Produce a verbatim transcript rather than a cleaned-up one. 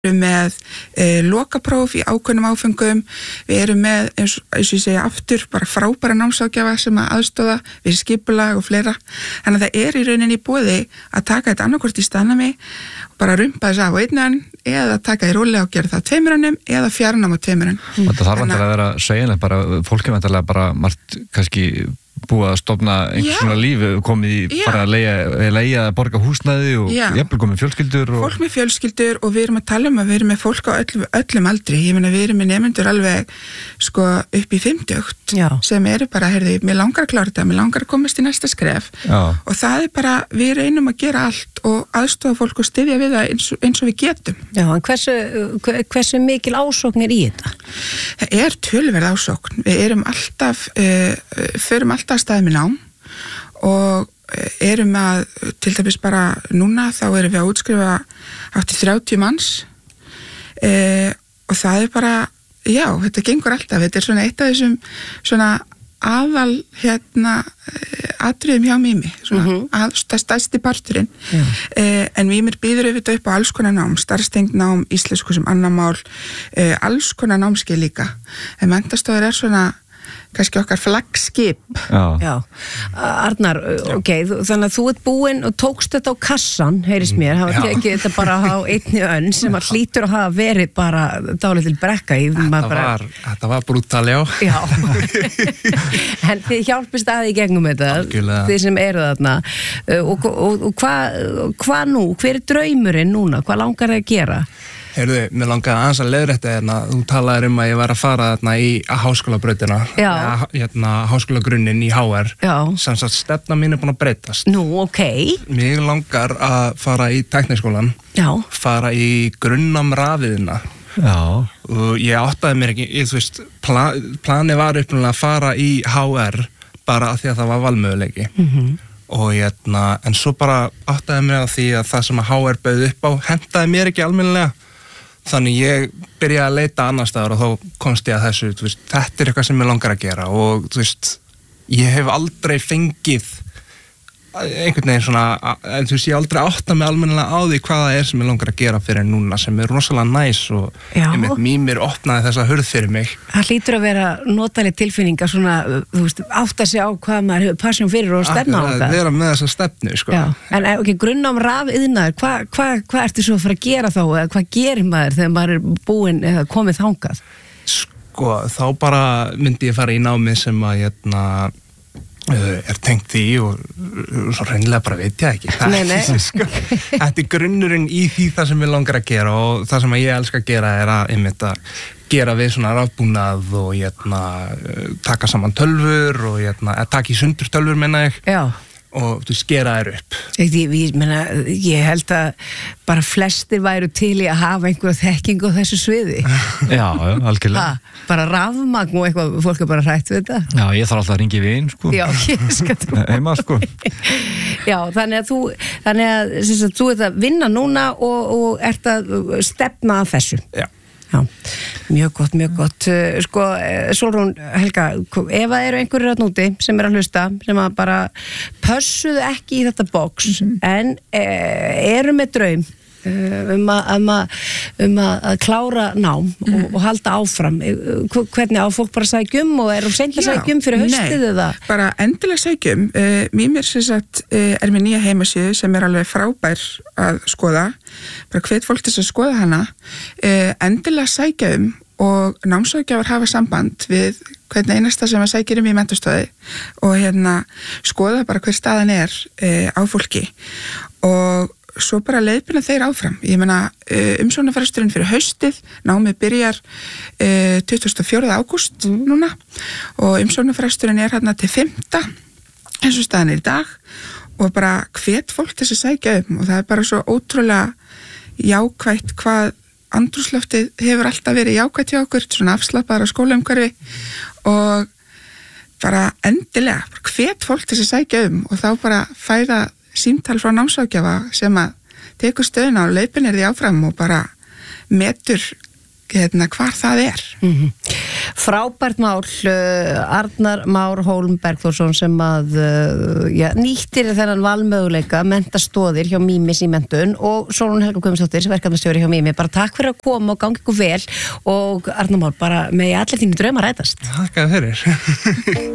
erum með e, lokapróf í ákveðnum áfengum, við erum með eins, eins og ég segja aftur bara frábæra námságjafa sem að aðstoða við skipulag og fleira, þannig að það er í rauninni í boði að taka þetta annarkvort í staðnámi og bara rumpa þess af á einnan eða taka í rólega og gera það tveimurannum eða fjarnám á tveimurannum. Mm. Þetta þarf vantilega að vera segjanlega bara, fólk er vantilega bara margt kannski búið að stofna einhvers svona lífi, komið í Já. bara að leia, leia að borga húsnæði og jafnvel komið fjölskyldur og... Fólk með fjölskyldur og við erum að tala um að við erum með fólk á öll, öllum aldri, ég meina við erum með nemendur alveg sko upp í fimmtugt sem eru bara, heyrðu, mér langar að klára þetta, mér langar að komast í næsta skref Já. og það er bara, við reynum að gera allt og aðstofa fólk og styðja við það eins og, eins og við getum. Já, en hversu, hversu mikil ásókn er í þetta? Það er töluverð ásókn, við erum alltaf, uh, förum alltaf að staði með nám og erum að, til dæmis bara núna, þá erum við að útskrifa hátt í þrjátíu manns e, og það er bara, já, þetta gengur alltaf, þetta er svona eitt af þessum svona aðal hérna atriðum hjá Mimi, svona mm-hmm. að, stærsti parturinn e, en Mimir býður auðvitað upp á alls konar nám, starfstengt nám, íslensku sem annar mál, e, alls konar námskeið líka, en menntastofur er svona kannski okkar flaggskip. Já. Já. Arnar, ok, þannig að þú ert búinn og tókst þetta á kassan, heyrist mér, hafa tekið þetta bara á einni önn sem að hlýtur að hafa verið bara dálítil brekka í. Þetta bara... var, þetta var brútal, já. Já. En þið hjálpist að í gegnum þetta, Algjörlega. Þið sem eru þarna. Og, og, og hvað hva nú? Hver er draumurinn núna? Hvað langar þið að gera? Heyrðu, mér langaði aðeins að leiðrétta hérna, þú talaðir um að ég var að fara þarna í háskólabrautina, hérna háskólagrunnin í H R, sem sagt stefna mín er búin að breytast. Nú, ok. Mér langar að fara í tækniskólan, Já. fara í grunnám rafiðina. Já. Og ég áttaði mér ekki, ég, þú veist, plan, planið var uppnáttúrulega að fara í H R bara af því að það var valmöguleiki. Mhm. Og hérna, en svo bara áttaði mér að því að það sem að H R bauð upp á hentaði mér ekki almennilega. Þannig ég byrjaði að leita annar staðar og þá komst ég að þessu, þú veist, þetta er eitthvað sem ég langar að gera og þú veist, ég hef aldrei fengið einhvern veginn svona, en þú veist, ég aldrei átta mig almennilega á því hvað það er sem ég langar að gera fyrir núna, sem er rosalega næs og einmitt Mimir opnaði þessa hurð fyrir mig. Það hlýtur að vera notaleg tilfinninga svona, þú veist, átta sig á hvað maður hefur passion fyrir og stefna á það. Að vera með þessa stefnu, sko. Já, en ok, grunnám rafiðnaður, hvað hva, hva ertu svo að fara að gera þá, eða hvað gerir maður þegar maður er búinn eða komið þangað? Sko, þá bara myndi ég fara í námið sem að, hérna, er tengt því og svo reynilega bara veit ég ekki nei, nei. Sko, þetta er grunnurinn í því það sem ég langar að gera og það sem ég elska að gera er að einmitt að gera við svona rafbúnað og hérna, taka saman tölvur og hérna, taka í sundur tölvur menna ég Já. Og þú skera þær upp. Ég, ég, meina, ég held að bara flestir væru til í að hafa einhverja þekkingu á þessu sviði. Já, já, algjörlega. Ha, bara rafmagn og eitthvað, fólk er bara hrætt við þetta. Já, ég þarf alltaf að ringi við einn, sko. Já, ég skal þú. Heima, sko. Já, þannig að þú, þannig að, að þú ert að vinna núna og, og ert að stefna að þessu. Já. Já, mjög gott, mjög gott. Sko, Sólrún, Helga, ef það eru einhverjir að núti sem er að hlusta, sem að bara pössuðu ekki í þetta box, mm-hmm. en e, eru með draum um að, um að, um að klára nám mm. og, og halda áfram, hvernig á fólk bara sækjum og er hún seint að sækjum fyrir haustið eða? Nei, bara endilega sækjum. uh, Mimir sem sagt uh, er með nýja heimasíðu sem er alveg frábær að skoða, bara hvet fólk til að skoða hana, uh, endilega sækjum og námsráðgjafar hafa samband við hvernig einasta sem að sækjum í menntastöði og hérna skoða bara hver staðan er uh, á fólki og svo bara leiðbina þeir áfram. Ég meina umsóknarfresturinn fyrir haustið, námið byrjar uh, tuttugasta og fjórða ágúst mm. núna og umsóknarfresturinn er hérna til fimmta eins og staðan er í dag og bara hvet fólk til að sækja um og það er bara svo ótrúlega jákvætt hvað andrúmsloftið hefur alltaf verið jákvætt hjá okkur, svona afslappaðara skólaumhverfi og bara endilega bara hvet fólk til að sækja um og þá bara fæða símtal frá námsráðgjafa sem að tekur stöðuna og leiðbeinir því áfram og bara metur hérna hvar það er. Mm-hmm. Frábært mál, uh, Arnar Már Hólm Bergþórsson sem að uh, já, nýttir þennan valmöguleika mentastóðir hjá Mímis í mentun og Sólrún Helga Guðmundsdóttir verkefnastjóri hjá Mími, bara takk fyrir að koma og gangi ykkur vel og Arnar Már, bara með allir þínu drauma rætast. Takk fyrir